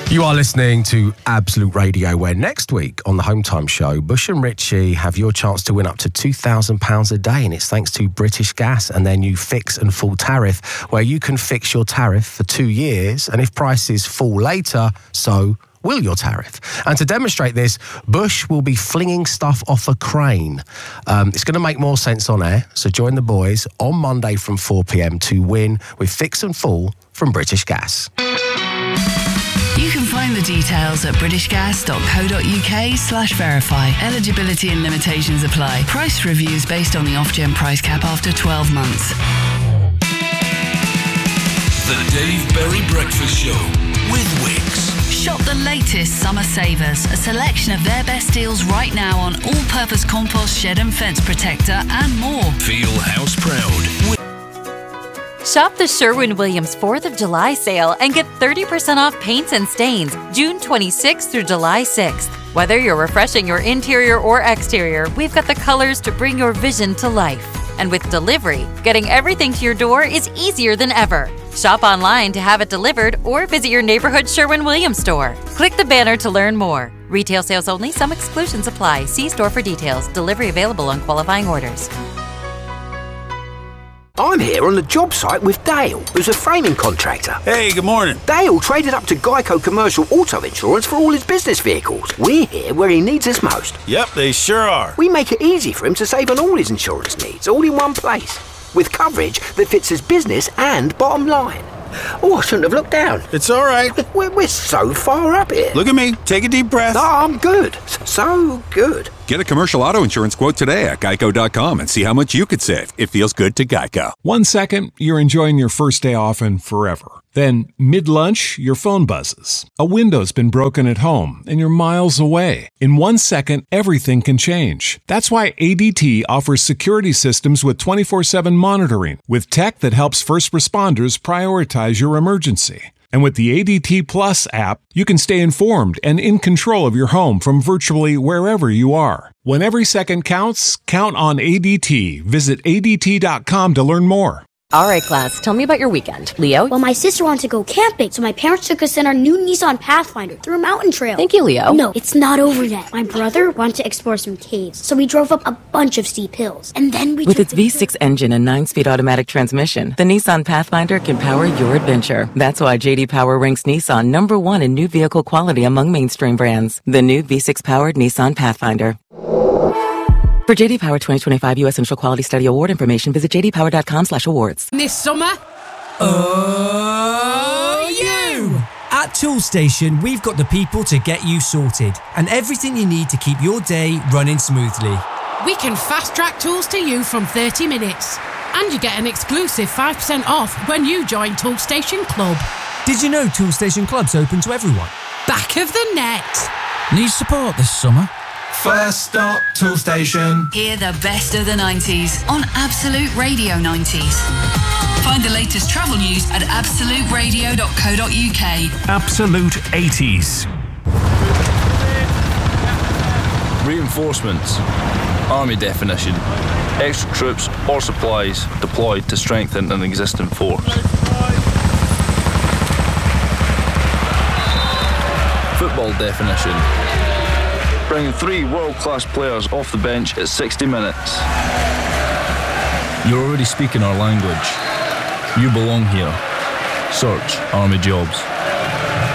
You are listening to Absolute Radio, where next week on the Home Time Show, Bush and Richie have your chance to win up to £2,000 a day, and it's thanks to British Gas and their new Fix and Full tariff, where you can fix your tariff for 2 years, and if prices fall later, so will your tariff. And to demonstrate this, Bush will be flinging stuff off a crane. It's going to make more sense on air, so join the boys on Monday from 4 p.m. to win with Fix and Full from British Gas. You can find the details at britishgas.co.uk/verify. Eligibility and limitations apply. Price reviews based on the Ofgem price cap after 12 months. The Dave Berry Breakfast Show with Wix. Shop the latest summer savers, a selection of their best deals right now on all-purpose compost, shed and fence protector and more. Feel house proud. Shop the Sherwin-Williams 4th of July sale and get 30% off paints and stains June 26th through July 6th. Whether you're refreshing your interior or exterior, we've got the colors to bring your vision to life. And with delivery, getting everything to your door is easier than ever. Shop online to have it delivered or visit your neighborhood Sherwin-Williams store. Click the banner to learn more. Retail sales only. Some exclusions apply. See store for details. Delivery available on qualifying orders. I'm here on the job site with Dale, who's a framing contractor. Hey, good morning. Dale traded up to Geico Commercial Auto Insurance for all his business vehicles. We're here where he needs us most. Yep, they sure are. We make it easy for him to save on all his insurance needs, all in one place, with coverage that fits his business and bottom line. Oh, I shouldn't have looked down. It's all right. We're so far up here. Look at me. Take a deep breath. No, I'm good. So good. Get a commercial auto insurance quote today at geico.com and see how much you could save. It feels good to Geico. 1 second, you're enjoying your first day off and forever. Then, mid-lunch, your phone buzzes. A window's been broken at home and you're miles away. In 1 second, everything can change. That's why ADT offers security systems with 24/7 monitoring, with tech that helps first responders prioritize your emergency. And with the ADT Plus app, you can stay informed and in control of your home from virtually wherever you are. When every second counts, count on ADT. Visit ADT.com to learn more. All right, class, tell me about your weekend. Leo? Well, my sister wanted to go camping, so my parents took us in our new Nissan Pathfinder through a mountain trail. Thank you, Leo. No, it's not over yet. My brother wanted to explore some caves, so we drove up a bunch of steep hills. And then we With its V6 engine and 9-speed automatic transmission, the Nissan Pathfinder can power your adventure. That's why J.D. Power ranks Nissan #1 in new vehicle quality among mainstream brands. The new V6-powered Nissan Pathfinder. For J.D. Power 2025 U.S. Initial Quality Study Award information, visit jdpower.com/awards. This summer, you! At Toolstation, we've got the people to get you sorted and everything you need to keep your day running smoothly. We can fast-track tools to you from 30 minutes. And you get an exclusive 5% off when you join Toolstation Club. Did you know Toolstation Club's open to everyone? Back of the net. Need support this summer? First stop, Toolstation. Hear the best of the 90s on Absolute Radio 90s. Find the latest travel news at absoluteradio.co.uk. Absolute 80s. Reinforcements. Army definition. Extra troops or supplies deployed to strengthen an existing force. Football definition. Bringing 3 world-class players off the bench at 60 minutes. You're already speaking our language. You belong here. Search Army Jobs.